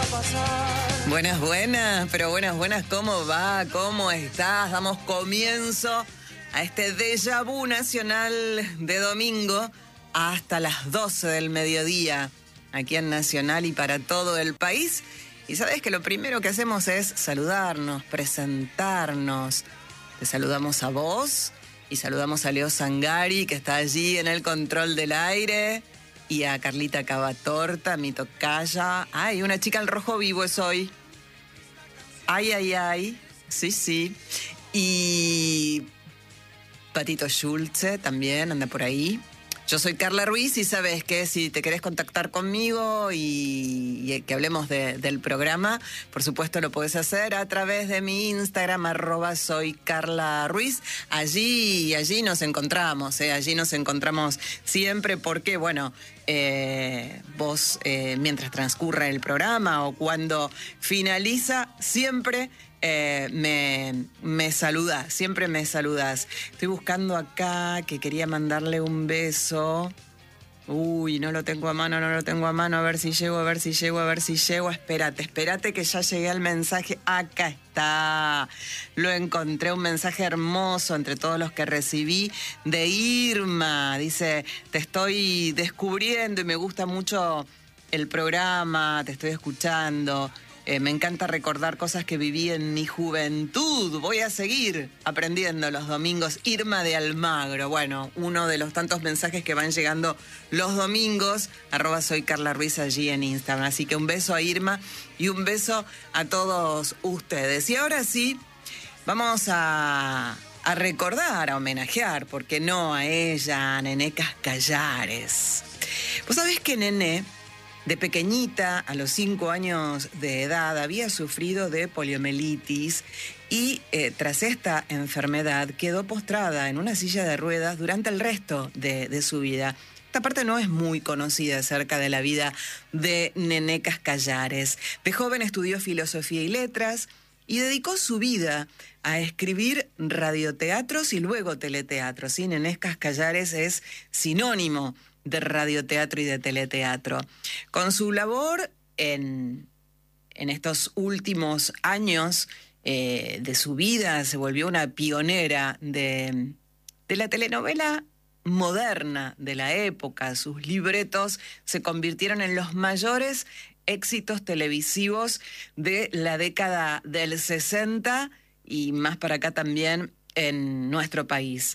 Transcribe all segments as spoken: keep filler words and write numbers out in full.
Buenas, buenas, pero buenas, buenas, ¿cómo va? ¿Cómo estás? Damos comienzo a este déjà vu nacional de domingo hasta las doce del mediodía, aquí en Nacional y para todo el país. Y sabes que lo primero que hacemos es saludarnos, presentarnos. Te saludamos a vos y saludamos a Leo Sangari, que está allí en el control del aire, y a Carlita Cavatorta, mi tocaya. Ay, una chica al rojo vivo es hoy. Ay, ay, ay. Sí, sí. Y Patito Schulze también anda por ahí. Yo soy Carla Ruiz y sabes que si te querés contactar conmigo y, y que hablemos de, del programa, por supuesto lo podés hacer a través de mi Instagram, arroba soy Carla Ruiz. Allí, allí nos encontramos, ¿eh? Allí nos encontramos siempre porque, bueno, eh, vos eh, mientras transcurra el programa o cuando finaliza, siempre... Eh, me, me saludas, siempre me saludas. Estoy buscando acá que quería mandarle un beso. Uy, no lo tengo a mano, no lo tengo a mano. A ver si llego, a ver si llego, a ver si llego. Espérate, espérate que ya llegué al mensaje. Acá está. Lo encontré, un mensaje hermoso entre todos los que recibí de Irma. Dice, te estoy descubriendo y me gusta mucho el programa, te estoy escuchando. Eh, me encanta recordar cosas que viví en mi juventud. Voy a seguir aprendiendo los domingos. Irma de Almagro. Bueno, uno de los tantos mensajes que van llegando los domingos. Arroba soy Carla Ruiz allí en Instagram. Así que un beso a Irma y un beso a todos ustedes. Y ahora sí, vamos a, a recordar, a homenajear, ¿por qué no?, a ella, a Nené Cascallares. Vos sabés que Nené, de pequeñita, a los cinco años de edad, había sufrido de poliomielitis y eh, tras esta enfermedad quedó postrada en una silla de ruedas durante el resto de, de su vida. Esta parte no es muy conocida acerca de la vida de Nené Cascallares. De joven estudió filosofía y letras y dedicó su vida a escribir radioteatros y luego teleteatros. ¿Sí? Nené Cascallares es sinónimo de radioteatro y de teleteatro. Con su labor en, en estos últimos años eh, de su vida, se volvió una pionera de, de la telenovela moderna de la época. Sus libretos se convirtieron en los mayores éxitos televisivos de la década del sesenta y más para acá también en nuestro país.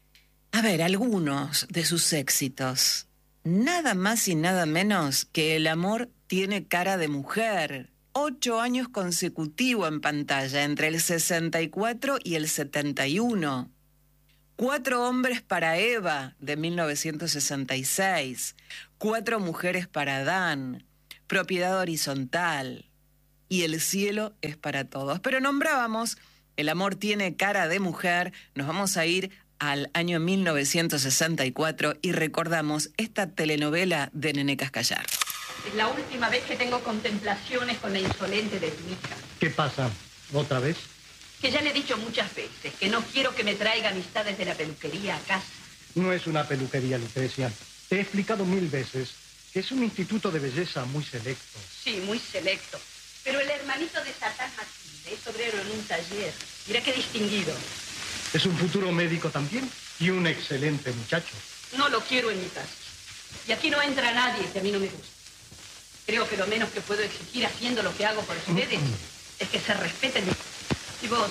A ver, algunos de sus éxitos. Nada más y nada menos que El amor tiene cara de mujer. Ocho años consecutivos en pantalla, entre el sesenta y cuatro y el setenta y uno. Cuatro hombres para Eva, de mil novecientos sesenta y seis. Cuatro mujeres para Adán. Propiedad horizontal. Y El cielo es para todos. Pero nombrábamos El amor tiene cara de mujer. Nos vamos a ir al año mil novecientos sesenta y cuatro y recordamos esta telenovela de Nené Cascallares. Es la última vez que tengo contemplaciones con la insolente de tu hija. ¿Qué pasa? ¿Otra vez? Que ya le he dicho muchas veces que no quiero que me traiga amistades de la peluquería a casa. No es una peluquería, Lucrecia. Te he explicado mil veces que es un instituto de belleza muy selecto. Sí, muy selecto. Pero el hermanito de Satán Matilde es obrero en un taller. Mira qué distinguido. Es un futuro médico también y un excelente muchacho. No lo quiero en mi casa. Y aquí no entra nadie que a mí no me gusta. Creo que lo menos que puedo exigir haciendo lo que hago por ustedes mm. es que se respeten. Y vos,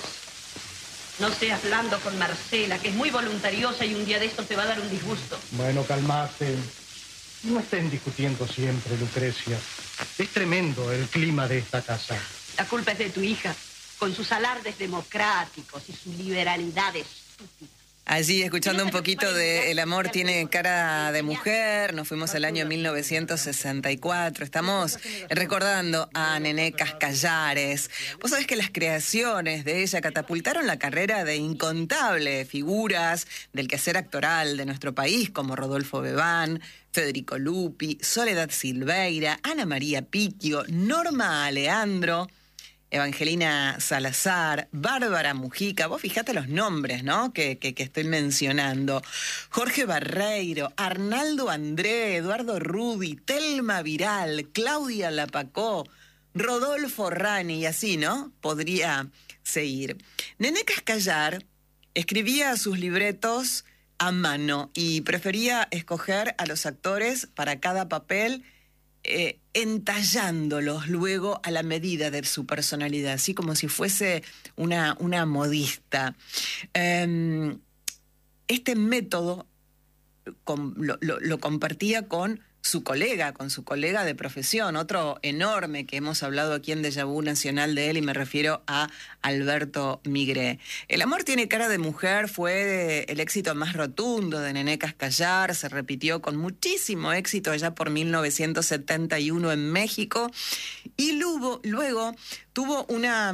no seas blando con Marcela, que es muy voluntariosa y un día de estos te va a dar un disgusto. Bueno, calmate. No estén discutiendo siempre, Lucrecia. Es tremendo el clima de esta casa. La culpa es de tu hija, con sus alardes democráticos y su liberalidad estúpida. Allí escuchando un poquito de El amor tiene cara de mujer, nos fuimos al año mil novecientos sesenta y cuatro, estamos recordando a Nené Cascallares. Vos sabés que las creaciones de ella catapultaron la carrera de incontables figuras del quehacer actoral de nuestro país, como Rodolfo Bebán, Federico Lupi, Soledad Silveira, Ana María Picchio, Norma Aleandro, Evangelina Salazar, Bárbara Mujica, vos fijate los nombres, ¿no?, que, que, que estoy mencionando. Jorge Barreiro, Arnaldo André, Eduardo Rudi, Telma Viral, Claudia Lapacó, Rodolfo Rani, y así, ¿no? Podría seguir. Nené Cascallar escribía sus libretos a mano y prefería escoger a los actores para cada papel, eh, entallándolos luego a la medida de su personalidad, así como si fuese una, una modista. Eh, este método con, lo, lo, lo compartía con su colega, con su colega de profesión, otro enorme que hemos hablado aquí en Déjà Vu Nacional de él, y me refiero a Alberto Migré. El amor tiene cara de mujer fue el éxito más rotundo de Nené Cascallar, se repitió con muchísimo éxito allá por mil novecientos setenta y uno en México, y luego, luego tuvo una...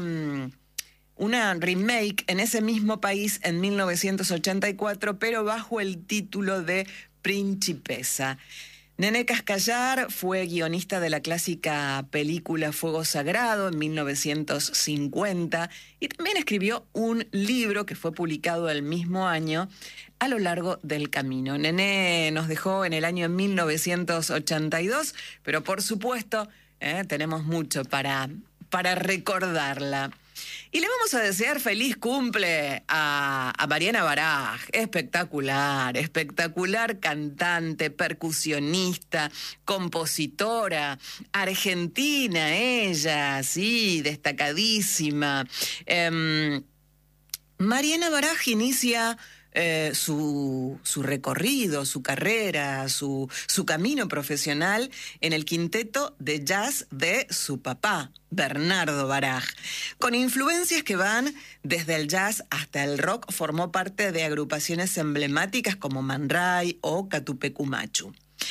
una remake en ese mismo país en mil novecientos ochenta y cuatro, pero bajo el título de Principesa. Nené Cascallar fue guionista de la clásica película Fuego Sagrado en mil novecientos cincuenta y también escribió un libro que fue publicado el mismo año, A lo largo del camino. Nené nos dejó en el año mil novecientos ochenta y dos, pero por supuesto eh, tenemos mucho para, para recordarla. Y le vamos a desear feliz cumple a, a Mariana Baraj, espectacular, espectacular cantante, percusionista, compositora, argentina ella, sí, destacadísima. Eh, Mariana Baraj inicia Eh, su, su recorrido, su carrera, su, su camino profesional en el quinteto de jazz de su papá, Bernardo Baraj. Con influencias que van desde el jazz hasta el rock, formó parte de agrupaciones emblemáticas como Man Ray o Catupecumachu.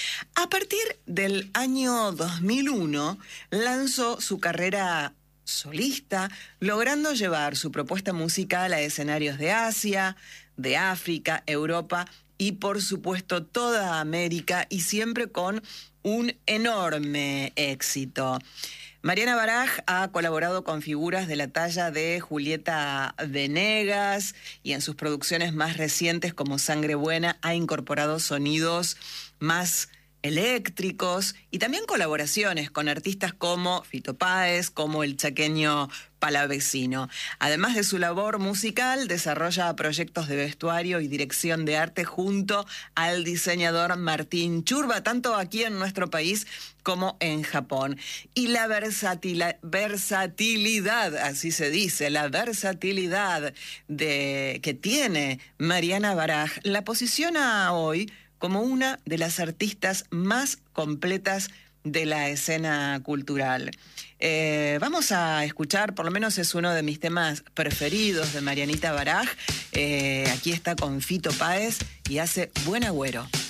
A partir del año dos mil uno, lanzó su carrera solista, logrando llevar su propuesta musical a escenarios de Asia, de África, Europa y por supuesto toda América, y siempre con un enorme éxito. Mariana Baraj ha colaborado con figuras de la talla de Julieta Venegas y en sus producciones más recientes como Sangre Buena ha incorporado sonidos más eléctricos y también colaboraciones con artistas como Fito Páez, como el chaqueño Palavecino. Además de su labor musical, desarrolla proyectos de vestuario y dirección de arte junto al diseñador Martín Churba, tanto aquí en nuestro país como en Japón. Y la versatil- versatilidad, así se dice, la versatilidad de, que tiene Mariana Baraj la posiciona hoy como una de las artistas más completas de la escena cultural. Eh, vamos a escuchar, por lo menos es uno de mis temas preferidos de Marianita Baraj. Eh, aquí está con Fito Páez y hace Buen Agüero.